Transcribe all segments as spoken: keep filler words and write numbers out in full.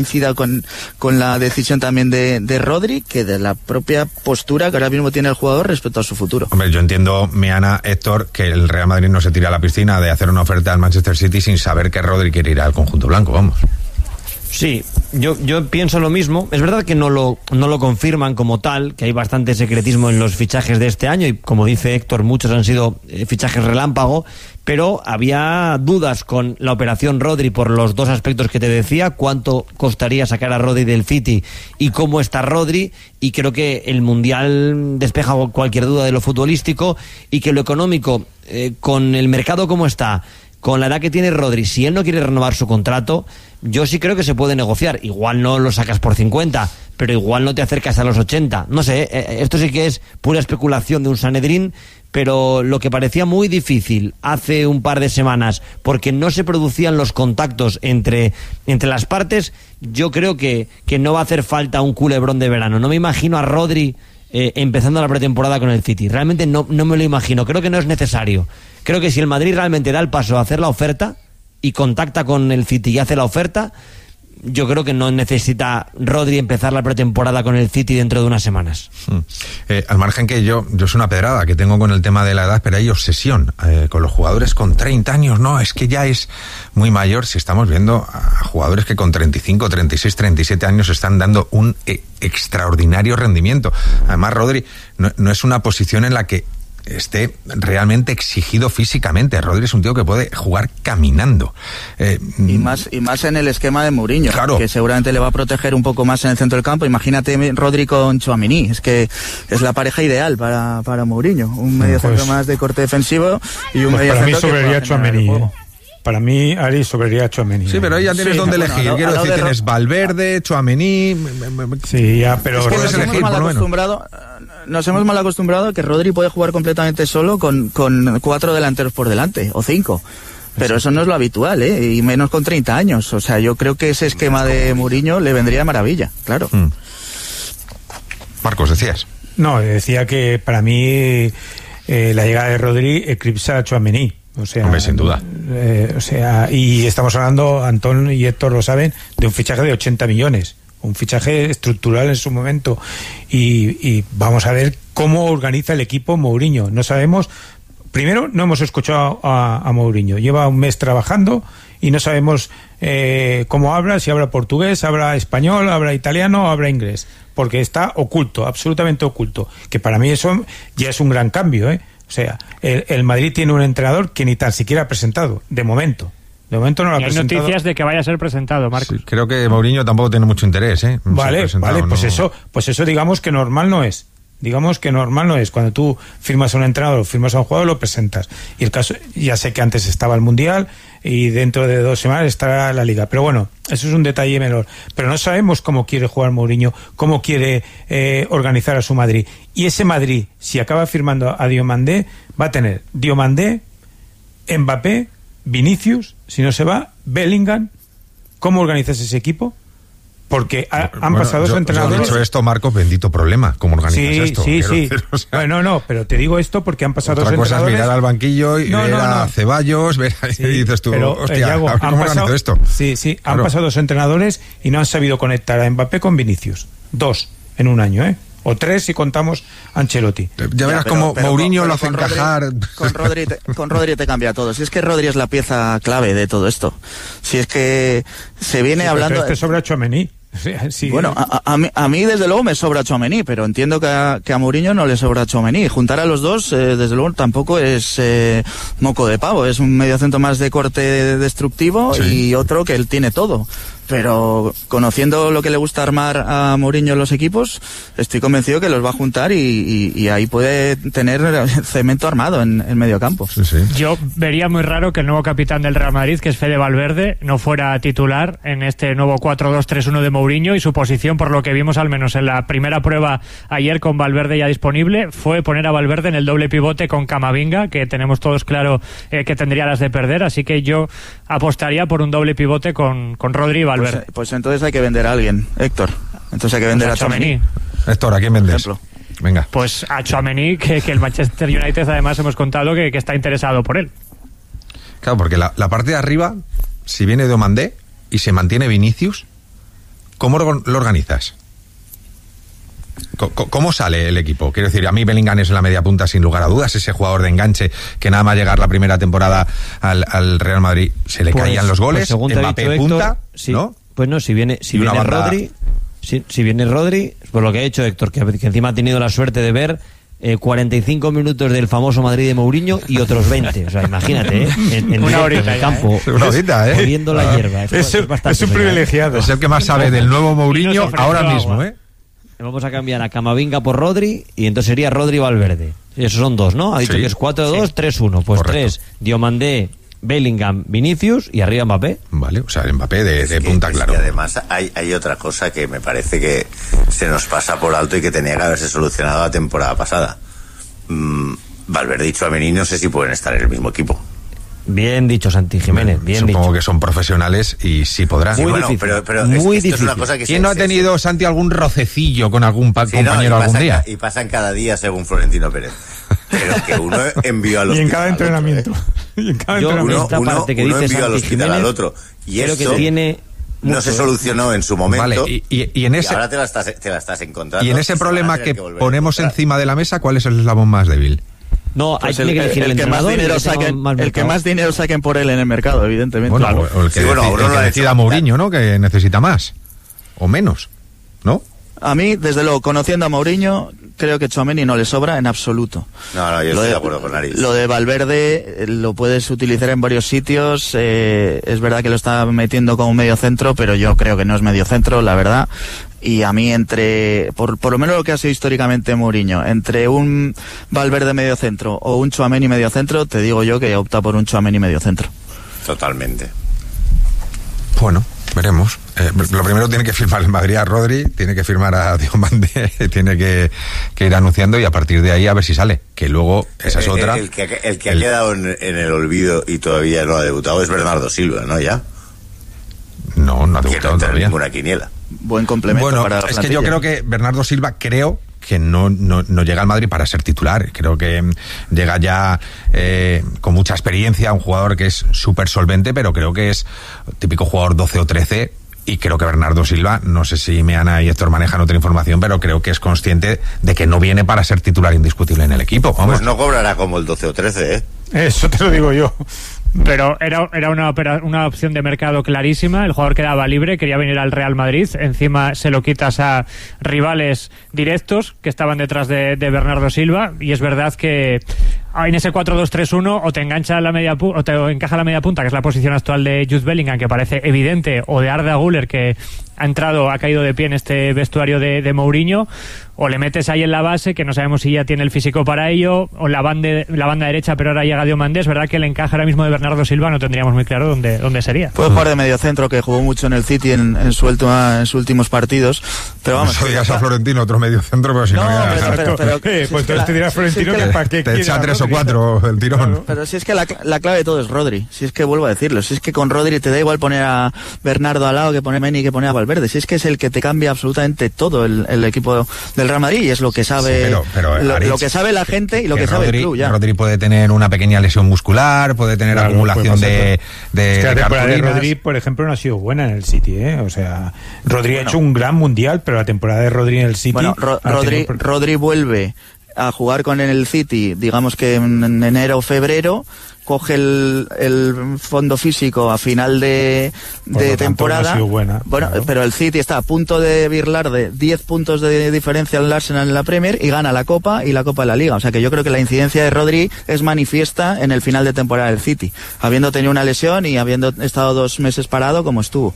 coincida con, con la decisión también de, de Rodri, que de la propia postura que ahora mismo tiene el jugador respecto a su futuro. Hombre, yo entiendo, Miana, Héctor, que el Real Madrid no se tira a la piscina de hacer una oferta al Manchester City sin saber que Rodri quiere ir al conjunto blanco, vamos. Sí, yo, yo pienso lo mismo. Es verdad que no lo, no lo confirman como tal, que hay bastante secretismo en los fichajes de este año y, como dice Héctor, muchos han sido eh, fichajes relámpago, pero había dudas con la operación Rodri por los dos aspectos que te decía: cuánto costaría sacar a Rodri del City y cómo está Rodri, y creo que el Mundial despeja cualquier duda de lo futbolístico, y que lo económico, eh, con el mercado como está, con la edad que tiene Rodri, si él no quiere renovar su contrato, yo sí creo que se puede negociar. Igual no lo sacas por cincuenta, pero igual no te acercas a los ochenta. No sé, eh, esto sí que es pura especulación de un Sanedrín, pero lo que parecía muy difícil hace un par de semanas, porque no se producían los contactos entre, entre las partes, yo creo que, que no va a hacer falta un culebrón de verano. No me imagino a Rodri eh, empezando la pretemporada con el City. Realmente no, no me lo imagino. Creo que no es necesario. Creo que si el Madrid realmente da el paso a hacer la oferta y contacta con el City y hace la oferta, yo creo que no necesita Rodri empezar la pretemporada con el City dentro de unas semanas. Hmm. Eh, al margen que yo, yo es una pedrada que tengo con el tema de la edad, pero hay obsesión eh, con los jugadores con treinta años. No, es que ya es muy mayor. Si estamos viendo a jugadores que con treinta y cinco, treinta y seis, treinta y siete años están dando un eh, extraordinario rendimiento. Además, Rodri no, no es una posición en la que esté realmente exigido físicamente. Rodri es un tío que puede jugar caminando. Eh, y más y más en el esquema de Mourinho, claro, que seguramente le va a proteger un poco más en el centro del campo. Imagínate Rodri con Tchouaméni, es que es la pareja ideal para, para Mourinho. Un mediocentro pues, más de corte defensivo y un pues mediocentro para mí sobraría Tchouaméni. Eh. Para mí, Ari, sobraría Tchouaméni. Sí, pero ahí ya tienes sí, donde bueno, elegir. Lo, Quiero decir, de tienes Valverde, Tchouaméni. Sí, ya, pero es que nos, hemos mal acostumbrado, nos hemos mal acostumbrado a que Rodri puede jugar completamente solo con, con cuatro delanteros por delante, o cinco. Pero eso no es lo habitual, ¿eh? Y menos con treinta años. O sea, yo creo que ese esquema de Mourinho le vendría de maravilla, claro. Mm. Marcos, decías. No, decía que para mí eh, la llegada de Rodri eclipsa a Tchouaméni. O sea, Hombre, sin duda. Eh, o sea, y estamos hablando, Antón y Héctor lo saben, de un fichaje de ochenta millones. Un fichaje estructural en su momento. Y, y vamos a ver cómo organiza el equipo Mourinho. No sabemos. Primero, no hemos escuchado a, a Mourinho. Lleva un mes trabajando y no sabemos eh, cómo habla, si habla portugués, habla español, habla italiano, habla inglés. Porque está oculto, absolutamente oculto. Que para mí eso ya es un gran cambio, ¿eh? O sea, el, el Madrid tiene un entrenador que ni tan siquiera ha presentado, de momento. De momento no lo ha y hay presentado. Hay noticias de que vaya a ser presentado, Marcos. Sí, creo que Mourinho tampoco tiene mucho interés, ¿eh? No vale, vale, pues no... eso, pues eso digamos que normal no es. Digamos que normal no es. Cuando tú firmas a un entrenador o firmas a un jugador, lo presentas. Y el caso, ya sé que antes estaba el Mundial y dentro de dos semanas estará la Liga. Pero bueno, eso es un detalle menor. Pero no sabemos cómo quiere jugar Mourinho, cómo quiere eh, organizar a su Madrid. Y ese Madrid, si acaba firmando a Diomandé, va a tener Diomandé, Mbappé, Vinicius, si no se va, Bellingham. ¿Cómo organizas ese equipo? Porque ha, han bueno, pasado dos entrenadores. Yo he dicho esto, Marcos, bendito problema. ¿Cómo organizas sí, esto? Sí, sí, sí. O sea, bueno, no, pero te digo esto porque han pasado dos entrenadores. Otra cosa es mirar al banquillo y no, ver no, no. a Ceballos, ver sí, y dices tú, pero, hostia, eh, Yago, a ver cómo organizo esto. Sí, sí, claro. Han pasado dos entrenadores y no han sabido conectar a Mbappé con Vinicius. Dos en un año, ¿eh? O tres si contamos Ancelotti. Ya verás cómo Mourinho lo hace con encajar. Rodri, con, Rodri te, con Rodri te cambia todo. Si es que Rodri es la pieza clave de todo esto. Si es que se viene sí, hablando... Pero este sobra Tchouaméni. Sí. Bueno, a, a, mí, a mí desde luego me sobra Tchouaméni, pero entiendo que a, que a Mourinho no le sobra Tchouaméni. Juntar a los dos, eh, desde luego, tampoco es eh, moco de pavo. Es un mediocentro más de corte destructivo sí. Y otro que él tiene todo. Pero conociendo lo que le gusta armar a Mourinho en los equipos, estoy convencido que los va a juntar y, y, y ahí puede tener cemento armado en el medio campo. Sí, sí. Yo vería muy raro que el nuevo capitán del Real Madrid, que es Fede Valverde, no fuera titular en este nuevo cuatro dos tres uno de Mourinho, y su posición, por lo que vimos al menos en la primera prueba ayer con Valverde ya disponible, fue poner a Valverde en el doble pivote con Camavinga, que tenemos todos claro eh, que tendría las de perder, así que yo apostaría por un doble pivote con, con Rodri y Valverde. Pues, pues entonces hay que vender a alguien, Héctor. Entonces hay que vender pues a Tchouaméni. Héctor, ¿a quién vendes? Venga. Pues a Tchouaméni, que, que el Manchester United además hemos contado que, que está interesado por él. Claro, porque la, la parte de arriba, si viene Diomandé y se mantiene Vinicius, ¿cómo lo organizas? ¿Cómo sale el equipo? Quiero decir, a mí Bellingham es la media punta sin lugar a dudas, ese jugador de enganche que nada más llegar la primera temporada al, al Real Madrid se le pues, caían los goles, pues Mbappé punta, Héctor, sí, ¿no? Pues no, si viene, si viene banda... Rodri, si, si viene Rodri, por lo que ha hecho Héctor, que, que encima ha tenido la suerte de ver eh, cuarenta y cinco minutos del famoso Madrid de Mourinho y otros veinte, o sea, imagínate, ¿eh? En, en, una directo, en el campo, ¿eh? Una horita, ¿eh? Oliendo la hierba. Es, es, es, es un privilegiado. Es el que más sabe del nuevo Mourinho ahora mismo, agua. ¿eh? Vamos a cambiar a Camavinga por Rodri y entonces sería Rodri Valverde. Esos son dos, ¿no? Ha dicho sí. que es cuatro dos tres uno. Pues tres, Diomandé, Bellingham, Vinicius y arriba Mbappé. Vale, o sea, el Mbappé de, de que, punta, claro. Y además hay, hay otra cosa que me parece que se nos pasa por alto y que tenía que haberse solucionado la temporada pasada. Mm, Valverde y Tchouaméni no sé si pueden estar en el mismo equipo. Bien dicho, Santi Jiménez, bien Supongo dicho. que son profesionales y sí podrán. Sí, muy bueno, difícil, pero, pero muy es, difícil. Es una cosa que ¿Quién se, no ha tenido, se, Santi, algún rocecillo con algún pa- sí, compañero no, algún pasan, día? Y pasan cada día según Florentino Pérez. Pero que uno envió al hospital. Y en cada entrenamiento. Otro, ¿eh? Y en cada Yo, entrenamiento. esta uno, parte que uno dice envió al Santi hospital Jiménez, al otro. Y creo eso que tiene no mucho, se solucionó en su momento. Vale, y, y, y en ese. Y ahora te la estás, te la estás encontrando. Y en ese problema que, que ponemos encima de la mesa, ¿cuál es el eslabón más débil? No, Pues hay el, que elegir el, el, el que más dinero saquen, más el que más dinero saquen por él en el mercado, evidentemente. Bueno, claro. o el que, sí, bueno, deci- el que decida Mourinho, ¿no? Que necesita más o menos, ¿no? A mí, desde luego, conociendo a Mourinho, creo que Tchouaméni no le sobra en absoluto. No, no, yo Lo estoy de, de acuerdo con Nariz. Lo de Valverde eh, lo puedes utilizar en varios sitios. Eh, es verdad que lo está metiendo como medio centro, pero yo creo que no es medio centro, la verdad. Y a mí, entre, por, por lo menos lo que ha sido históricamente Mourinho, entre un Valverde medio centro o un Tchouaméni medio centro, te digo yo que opta por un Tchouaméni medio centro. Totalmente. Bueno, veremos. Eh, lo primero tiene que firmar el Madrid a Rodri, tiene que firmar a Diomandé, tiene que, que ir anunciando y a partir de ahí a ver si sale. Que luego, esa es otra. El, el que, el que el, ha quedado en, en el olvido y todavía no ha debutado es Bernardo Silva, ¿no? Ya. No, no ha Que debutado no todavía. ninguna quiniela. Buen complemento Bueno, para la es plantilla. que yo creo que Bernardo Silva, creo que no, no, no llega al Madrid para ser titular. Creo que mm, llega ya eh, con mucha experiencia, un jugador que es súper solvente, pero creo que es típico jugador doce o trece. Y creo que Bernardo Silva, no sé si Meana y Héctor manejan otra información, pero creo que es consciente de que no viene para ser titular indiscutible en el equipo. Vamos. Pues no cobrará como el doce o trece, ¿eh? Eso te lo digo yo. Pero era, era una, opera, una opción de mercado clarísima. El jugador quedaba libre, quería venir al Real Madrid. Encima se lo quitas a rivales directos que estaban detrás de, de Bernardo Silva. Y es verdad que en ese cuatro dos tres uno o te engancha la media pu- o te encaja la media punta, que es la posición actual de Jude Bellingham, que parece evidente, o de Arda Güler, que ha entrado, ha caído de pie en este vestuario de, de Mourinho, o le metes ahí en la base, que no sabemos si ya tiene el físico para ello, o la banda, la banda derecha, pero ahora llega Diomandé. Es verdad que el encaje ahora mismo de Bernardo Silva no tendríamos muy claro dónde, dónde sería. Puede jugar de medio centro, que jugó mucho en el City en, en, su última, en sus últimos partidos. Pero vamos. No digas a Florentino otro medio centro, pero si no, No, ya, pero- pero- pero- Eh, pues si entonces es que te dirá la- Florentino si es que que para qué te quiere echa a tres o Rodri. cuatro el tirón. Claro. Pero si es que la, la clave de todo es Rodri. Si es que vuelvo a decirlo. Si es que con Rodri te da igual poner a Bernardo al lado que poner a Meni que poner a Valverde. Si es que es el que te cambia absolutamente todo el, el equipo del Real Madrid y es lo que sabe Sí, pero- pero, lo, Aritz, lo que sabe la gente y lo que, sabe Rodri, el club ya. Rodri puede tener una pequeña lesión muscular, puede tener Claro, acumulación puede de, de, Es que la de temporada de cartulinas. Rodri, por ejemplo, no ha sido buena en el City, ¿eh? O sea, Rodri ha Bueno. hecho un gran mundial, pero la temporada de Rodri en el City... Bueno, Ro- ha Rodri, tenido- Rodri vuelve a jugar con el City, digamos que en enero o febrero, coge el, el fondo físico a final de, Por de lo tanto, temporada. no ha sido buena, bueno, claro. pero el City está a punto de birlar de diez puntos de diferencia al Arsenal en la Premier y gana la Copa y la Copa de la Liga. O sea que yo creo que la incidencia de Rodri es manifiesta en el final de temporada del City, habiendo tenido una lesión y habiendo estado dos meses parado como estuvo.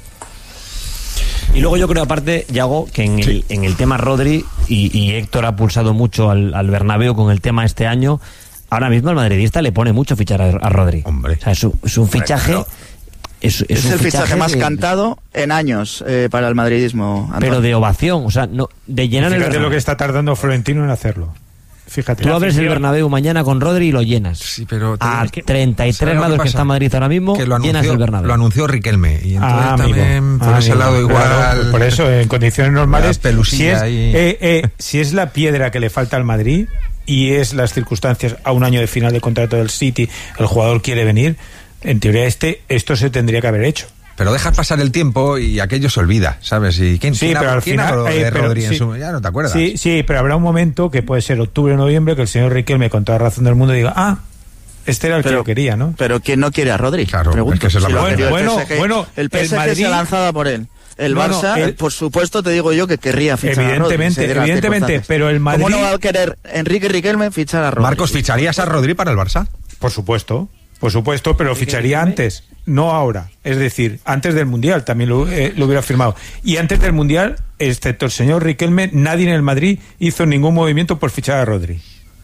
Y luego yo creo, aparte, Yago, que en el, Sí. en el tema Rodri, y, y Héctor ha pulsado mucho al, al Bernabéu con el tema este año, ahora mismo el madridista le pone mucho fichar a, a Rodri. Hombre. O sea, es, un- es un fichaje... Claro. Es, es Es, un el fichaje más de- cantado en años eh, para el madridismo. Antonio. Pero de ovación, o sea, no, de llenar el Fíjate Bernabéu. lo que está tardando Florentino en hacerlo. Fíjate. Tú abres el afición. Bernabéu mañana con Rodri y lo llenas. Sí, pero te a digo que- treinta y tres ¿sabes lo que grados que pasa? está Madrid ahora mismo, Que lo llenas anunció, el Bernabéu. lo anunció Riquelme y entonces Ah, amigo. también por Ah, ese amigo. lado igual Claro, por eso en condiciones normales La pelusilla si es, ahí. eh, eh, si es la piedra que le falta al Madrid y es las circunstancias a un año de final de contrato del City, el jugador quiere venir, en teoría este esto se tendría que haber hecho pero dejas pasar el tiempo y aquello se olvida, ¿sabes? ¿Y quién, sí, quién, pero ha, al quién final, habló eh, de pero, Rodri en sí, su... Ya no te acuerdas. Sí, sí, pero habrá un momento que puede ser octubre o noviembre que el señor Riquelme, con toda razón del mundo, diga, ah, este era el pero, que yo quería, ¿no? Pero ¿quién no quiere a Rodri? Claro, Pregunto. es que esa es la Si pregunta. bueno, Bueno, el P S G, bueno, el P S G el Madrid se lanzaba por él. El No, Barça, no, el- por supuesto, te digo yo que querría fichar Evidentemente, a Rodri. evidentemente, pero el Madrid... ¿Cómo no va a querer Enrique Riquelme fichar a Rodri? Marcos, ¿ficharías a Rodri para el Barça? Por supuesto, por supuesto, pero lo ficharía antes, no ahora. Es decir, antes del Mundial también lo, eh, lo hubiera firmado. Y antes del Mundial, excepto el señor Riquelme, nadie en el Madrid hizo ningún movimiento por fichar a Rodri.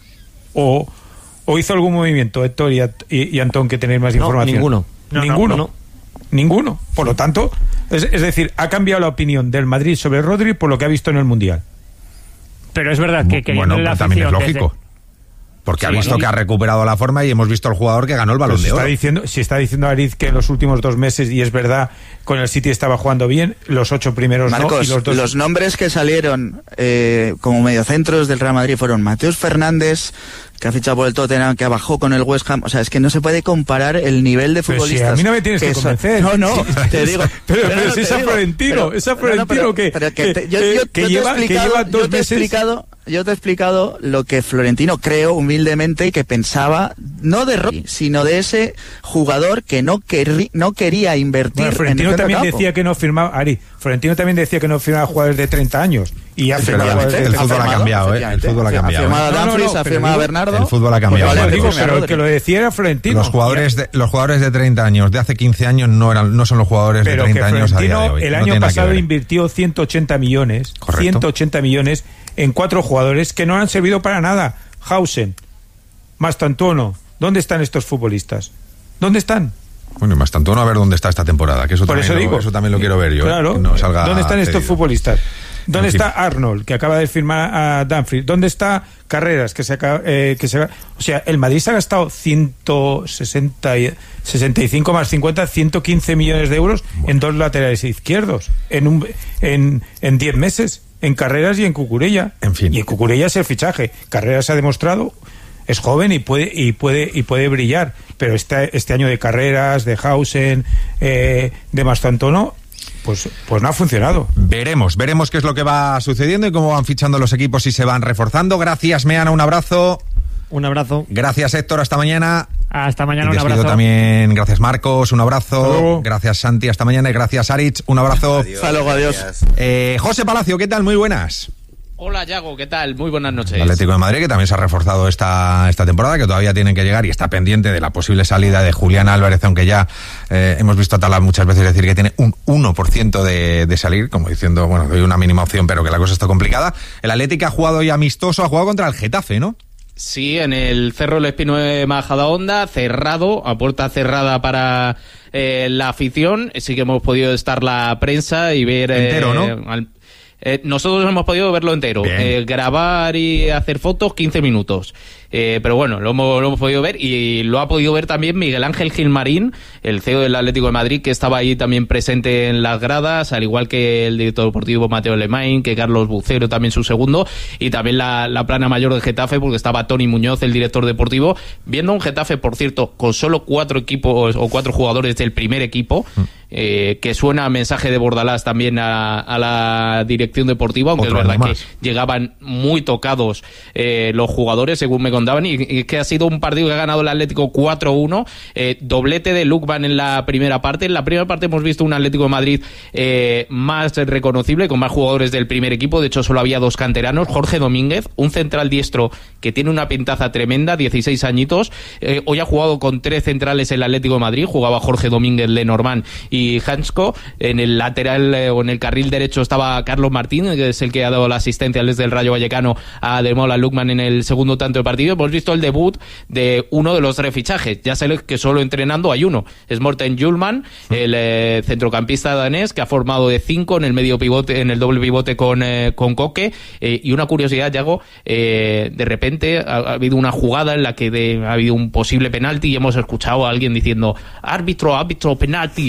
O, o hizo algún movimiento, Héctor y, y, y Antón, que tenéis más No, información. ninguno. No, ninguno. no, no. Ninguno. Por lo tanto, es, es decir, ha cambiado la opinión del Madrid sobre Rodri por lo que ha visto en el Mundial. Pero es verdad que queriendo Bueno, la pero también es afición lógico. desde- Porque ha Sí, visto y- que ha recuperado la forma y hemos visto al jugador que ganó el Balón Pues de está Oro. diciendo, si está diciendo Ariz que en los últimos dos meses, y es verdad, con el City estaba jugando bien, los ocho primeros Marcos, no, y los dos... los nombres que salieron eh, como mediocentros del Real Madrid fueron Mateus Fernández, que ha fichado por el Tottenham, que bajó con el West Ham. O sea, es que no se puede comparar el nivel de Pero si futbolistas. a mí no me tienes que son- convencer. No, no, te digo. Pero- pero no, si te es a digo, Florentino, pero- es a no, no, Florentino pero- que- pero que- te- yo- que- yo- que yo te he lleva- que explicado- lleva dos yo te he meses- explicado- Yo te he explicado lo que Florentino creo humildemente y que pensaba, no de Rodri, sino de ese jugador que no, querri- no quería invertir Bueno, en Florentino el centro también campo. decía que no firmaba, Ari, Florentino también decía que no firmaba jugadores de treinta años. Y ya Pero firmaba el, jugadores de el treinta fútbol ha años. cambiado, ¿eh? El Efectivamente. fútbol ha Ha cambiado. firmado ¿eh? a No, no, no, Dumfries, ha pero firmado a digo- Bernardo. El fútbol ha Pues cambiado. ya lo Marcos. digo, Rodri. pero el que lo decía era Florentino. Los jugadores de, los jugadores de treinta años de hace quince años no eran no son los jugadores Pero de que treinta años a día de Florentino hoy. el No año tiene nada que pasado ver. invirtió ciento ochenta millones, Correcto. ciento ochenta millones en cuatro jugadores que no han servido para nada. Hausen, Mastantuono, ¿dónde están estos futbolistas? ¿Dónde están? Bueno, y más tanto no a ver dónde está esta temporada, que eso, Por también, eso lo, digo. eso también lo quiero ver yo. ¿eh? Claro. Que no salga ¿Dónde están estos cedido. futbolistas? ¿Dónde En fin. está Arnold, que acaba de firmar a Dumfries? ¿Dónde está Carreras, que se acaba, eh, que se o sea, el Madrid se ha gastado ciento sesenta y, sesenta y cinco más cincuenta, ciento quince millones de euros en dos laterales izquierdos en un en en diez meses, en Carreras y en Cucurella. En fin. Y en Cucurella es el fichaje. Carreras se ha demostrado, es joven y puede y puede y puede brillar, pero este este año de Carreras, de Hausen, eh, de Mastantuono, pues pues no ha funcionado. Veremos, veremos qué es lo que va sucediendo y cómo van fichando los equipos y se van reforzando. Gracias, Meana, un abrazo. Un abrazo. Gracias, Héctor, hasta mañana. Hasta mañana, Y un despido abrazo. también, gracias, Marcos, un Hasta abrazo. luego. Gracias, Santi, hasta mañana. Y gracias, Aritz, un abrazo. Adiós, Hasta luego, adiós. gracias. Eh, José Palacio, ¿qué tal? Muy buenas. Hola, Yago, ¿qué tal? Muy buenas noches. El Atlético de Madrid, que también se ha reforzado esta, esta temporada, que todavía tienen que llegar y está pendiente de la posible salida de Julián Álvarez, aunque ya eh, hemos visto a Tala muchas veces decir que tiene un uno por ciento de, de salir, como diciendo, bueno, doy una mínima opción, pero que la cosa está complicada. El Atlético ha jugado ya amistoso, ha jugado contra el Getafe, ¿no? Sí, en el Cerro del Espino de Majadahonda, cerrado, a puerta cerrada para eh, la afición. Sí que hemos podido estar la prensa y ver... Entero, eh, ¿no? al- Eh, nosotros hemos podido verlo entero, Bien. eh, grabar y hacer fotos quince minutos, eh, pero bueno, lo hemos, lo hemos podido ver y lo ha podido ver también Miguel Ángel Gilmarín, el C E O del Atlético de Madrid, que estaba ahí también presente en las gradas, al igual que el director deportivo Mateo Lemain, que Carlos Bucero también su segundo, y también la, la plana mayor de Getafe, porque estaba Tony Muñoz, el director deportivo, viendo un Getafe, por cierto, con solo cuatro equipos o cuatro jugadores del primer equipo, eh, que suena a mensaje de Bordalás también a, a la dirección deportiva, aunque Otro es verdad año que más. llegaban muy tocados eh, los jugadores, según me contaban, y, y que ha sido un partido que ha ganado el Atlético cuatro uno, eh, doblete de Lukman en la primera parte. En la primera parte hemos visto un Atlético de Madrid eh, más reconocible, con más jugadores del primer equipo. De hecho, solo había dos canteranos, Jorge Domínguez, un central diestro que tiene una pintaza tremenda, dieciséis añitos. Eh, hoy ha jugado con tres centrales el Atlético de Madrid, jugaba Jorge Domínguez, Lenormand y Hansko. En el lateral eh, o en el carril derecho estaba Carlos Martín, que es el que ha dado la asistencia desde el Rayo Vallecano a Demola Lukman en el segundo tanto de partido. Hemos visto el debut de uno de los tres fichajes. Ya sé que solo entrenando hay uno. Es Morten Hjulman, el eh, centrocampista danés, que ha formado de cinco en el medio pivote, en el doble pivote con, eh, con Coque. Eh, y una curiosidad, Yago, eh, de repente ha, ha habido una jugada en la que de, ha habido un posible penalti y hemos escuchado a alguien diciendo árbitro, árbitro, penalti, eso claro.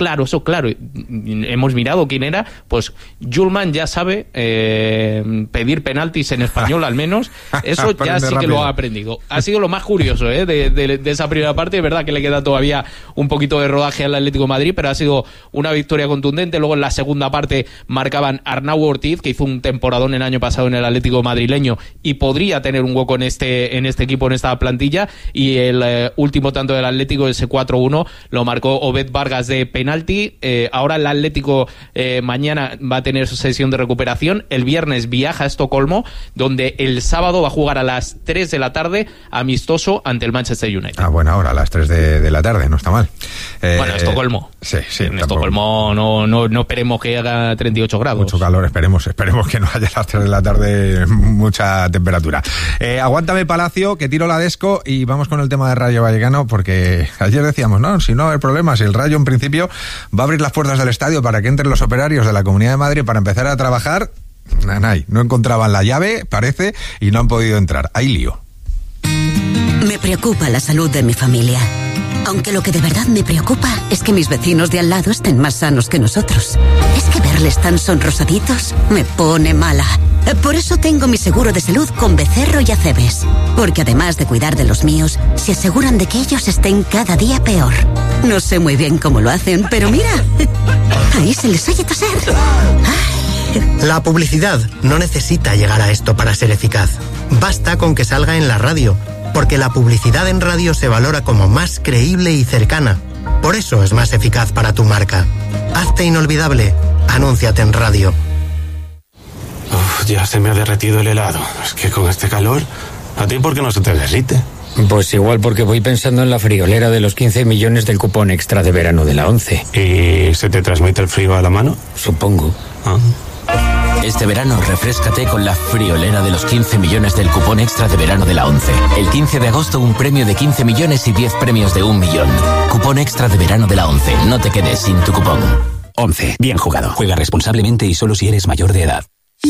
claro, eso claro. Hemos mirado quién era, pues Julman ya sabe eh, pedir penaltis en español al menos, eso ya sí que lo ha aprendido. Ha sido lo más curioso ¿eh? de, de, de esa primera parte, es verdad que le queda todavía un poquito de rodaje al Atlético de Madrid, pero ha sido una victoria contundente. Luego en la segunda parte marcaban Arnau Ortiz, que hizo un temporadón el año pasado en el Atlético madrileño y podría tener un hueco en este, en este equipo, en esta plantilla, y el eh, último tanto del Atlético, ese cuatro uno, lo marcó Obed Vargas de penalti. Eh, ahora el Atlético eh, mañana va a tener su sesión de recuperación, el viernes viaja a Estocolmo, donde el sábado va a jugar a las tres de la tarde amistoso ante el Manchester United. Ah, buena hora, a las tres de, de la tarde, no está mal. Eh, bueno, Estocolmo. Sí, sí. En Estocolmo no, no, no esperemos que haga treinta y ocho grados. Mucho calor, esperemos, esperemos que no haya a las tres de la tarde mucha temperatura. Eh, aguántame, Palacio, que tiro la desco y vamos con el tema de Rayo Vallecano, porque ayer decíamos, no, si no hay problema, si el Rayo en principio va a abrir las puertas del estadio para que entren los operarios de la Comunidad de Madrid para empezar a trabajar, nanay, no encontraban la llave, parece, y no han podido entrar. Hay lío. Me preocupa la salud de mi familia. Aunque lo que de verdad me preocupa es que mis vecinos de al lado estén más sanos que nosotros. Es que verles tan sonrosaditos me pone mala. Por eso tengo mi seguro de salud con Becerro y Acebes. Porque además de cuidar de los míos, se aseguran de que ellos estén cada día peor. No sé muy bien cómo lo hacen, pero mira, ahí se les oye toser. Ay. La publicidad no necesita llegar a esto para ser eficaz. Basta con que salga en la radio, porque la publicidad en radio se valora como más creíble y cercana. Por eso es más eficaz para tu marca. Hazte inolvidable. Anúnciate en radio. Uf, ya se me ha derretido el helado. Es que con este calor, ¿a ti por qué no se te derrite? Pues igual porque voy pensando en la friolera de los quince millones del cupón extra de verano de la ONCE. ¿Y se te transmite el frío a la mano? Supongo. Ah. Este verano refréscate con la friolera de los quince millones del cupón extra de verano de la ONCE. El quince de agosto un premio de quince millones y diez premios de un millón. Cupón extra de verano de la ONCE. No te quedes sin tu cupón. ONCE. Bien jugado. Juega responsablemente y solo si eres mayor de edad.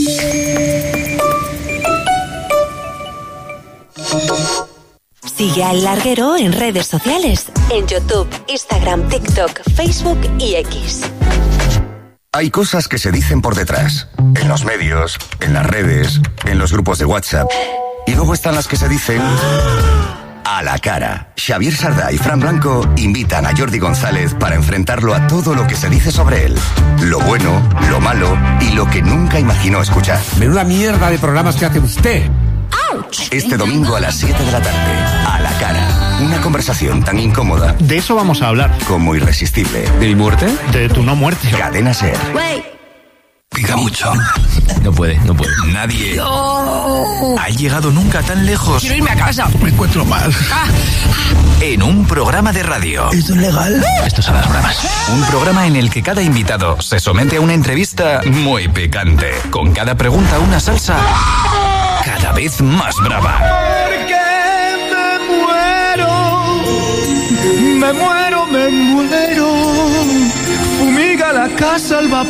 Sigue al Larguero en redes sociales. En YouTube, Instagram, TikTok, Facebook y X. Hay cosas que se dicen por detrás, en los medios, en las redes, en los grupos de WhatsApp. Y luego están las que se dicen a la cara. Xavier Sardá y Fran Blanco invitan a Jordi González para enfrentarlo a todo lo que se dice sobre él. Lo bueno, lo malo y lo que nunca imaginó escuchar. Menuda mierda de programas que hace usted. Este domingo a las siete de la tarde, a la cara. Una conversación tan incómoda. De eso vamos a hablar. Como irresistible. ¿De mi muerte? De tu no muerte. Cadena SER. Wey. Pica mucho. No puede, no puede. Nadie no. ha llegado nunca tan lejos. Quiero irme a casa. Me encuentro mal. Ah. En un programa de radio. ¿Esto es legal? Esto son las bromas. Un programa en el que cada invitado se somete a una entrevista muy picante. Con cada pregunta una salsa cada vez más brava. Porque me muero, me muero, me muero. Fumiga la casa al vapor.